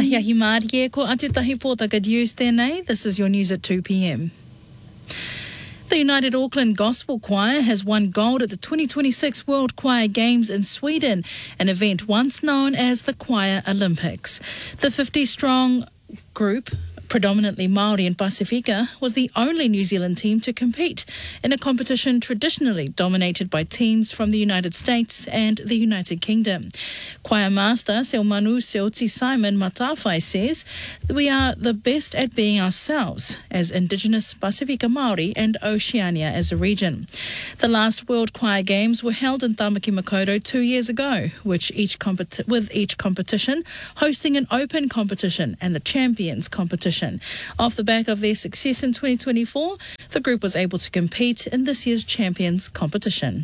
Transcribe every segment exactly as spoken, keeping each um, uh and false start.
Tahiahi Mārie, ko atu tahi pōtaka news tēnei. This is your news at two p.m. The United Auckland Gospel Choir has won gold at the twenty twenty-six World Choir Games in Sweden, an event once known as the Choir Olympics. The fifty-strong group, predominantly Māori and Pasifika, was the only New Zealand team to compete in a competition traditionally dominated by teams from the United States and the United Kingdom. Choir Master Seomanu Seoti Simon Matawhai says that we are the best at being ourselves as Indigenous Pasifika Māori and Oceania as a region. The last World Choir Games were held in Tamaki Makaurau two years ago, which each competi- with each competition hosting an open competition and the Champions competition. Off the back of their success in twenty twenty-four, the group was able to compete in this year's Champions competition.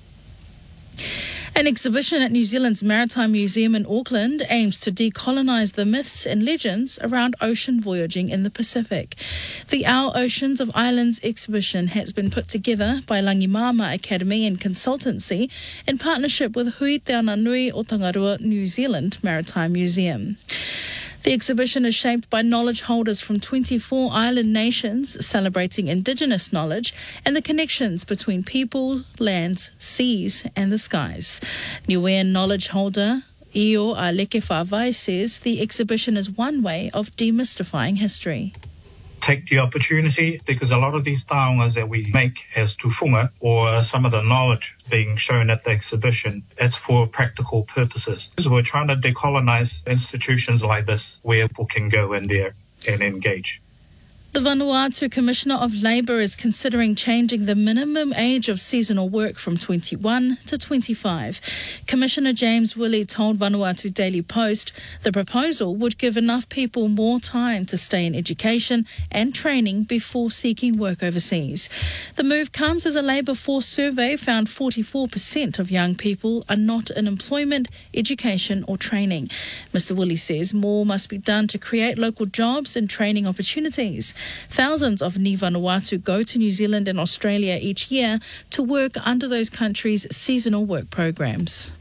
An exhibition at New Zealand's Maritime Museum in Auckland aims to decolonise the myths and legends around ocean voyaging in the Pacific. The Our Oceans of Islands exhibition has been put together by Langimama Academy and Consultancy in partnership with Hui Te Ana Nui o Tangarua New Zealand Maritime Museum. The exhibition is shaped by knowledge holders from twenty-four island nations celebrating Indigenous knowledge and the connections between people, lands, seas and the skies. Niuean knowledge holder Io Aleke Whawai says the exhibition is one way of demystifying history. Take the opportunity because a lot of these taongas that we make as tufunga or some of the knowledge being shown at the exhibition, it's for practical purposes. So we're trying to decolonize institutions like this where people can go in there and engage. The Vanuatu Commissioner of Labour is considering changing the minimum age of seasonal work from twenty-one to twenty-five. Commissioner James Willie told Vanuatu Daily Post the proposal would give enough people more time to stay in education and training before seeking work overseas. The move comes as a labour force survey found forty-four percent of young people are not in employment, education or training. Mister Willie says more must be done to create local jobs and training opportunities. Thousands of Ni Vanuatu go to New Zealand and Australia each year to work under those countries' seasonal work programs.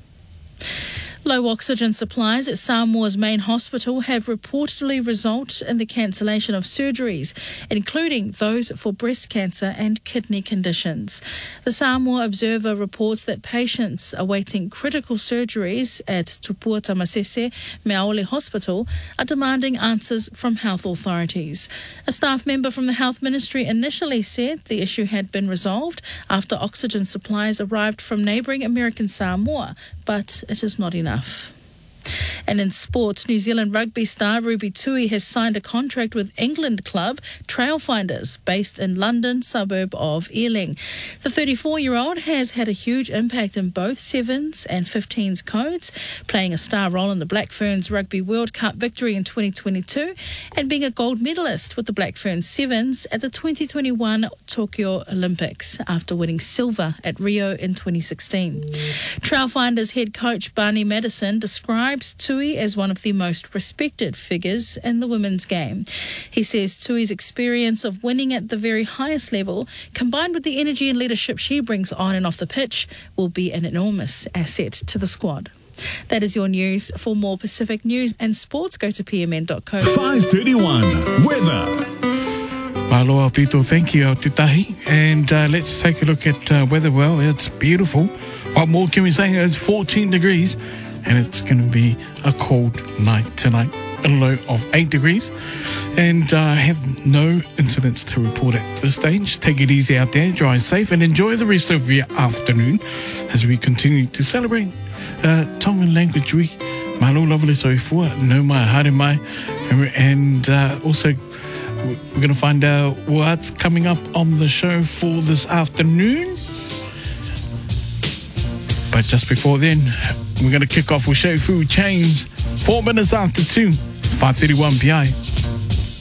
Low oxygen supplies at Samoa's main hospital have reportedly resulted in the cancellation of surgeries, including those for breast cancer and kidney conditions. The Samoa Observer reports that patients awaiting critical surgeries at Tupua Tamasese Meaole Hospital are demanding answers from health authorities. A staff member from the Health Ministry initially said the issue had been resolved after oxygen supplies arrived from neighbouring American Samoa, but it is not enough. And in sports, New Zealand rugby star Ruby Tui has signed a contract with England club Trailfinders, based in London suburb of Ealing. The thirty-four-year-old has had a huge impact in both sevens and fifteens codes, playing a star role in the Black Ferns Rugby World Cup victory in twenty twenty-two and being a gold medalist with the Black Ferns Sevens at the twenty twenty-one Tokyo Olympics after winning silver at Rio in twenty sixteen. Trailfinders head coach Barney Madison describes Tui as one of the most respected figures in the women's game. He says Tui's experience of winning at the very highest level, combined with the energy and leadership she brings on and off the pitch, will be an enormous asset to the squad. That is your news. For more Pacific news and sports, go to p m n dot co. five thirty-one weather. Aloha Pito, thank you, Aoteahi. And uh, let's take a look at uh, weather. Well, it's beautiful. What more can we say? It's fourteen degrees. And it's going to be a cold night tonight, a low of eight degrees. And I uh, have no incidents to report at this stage. Take it easy out there, drive safe, and enjoy the rest of your afternoon as we continue to celebrate uh, Tongan Language Week. Malo lovely soifua, no mai, haere mai. And uh, also, we're going to find out what's coming up on the show for this afternoon. But just before then, we're going to kick off with Show Food Chains. Four minutes after two. It's five thirty-one P I.